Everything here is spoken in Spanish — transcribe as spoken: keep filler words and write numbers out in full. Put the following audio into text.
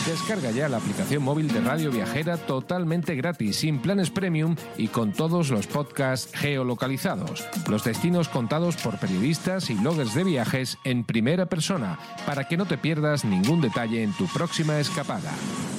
Descarga ya la aplicación móvil de Radio Viajera totalmente gratis, sin planes premium y con todos los podcasts geolocalizados. Los destinos contados por periodistas y bloggers de viajes en primera persona, para que no te pierdas ningún detalle en tu próxima escapada.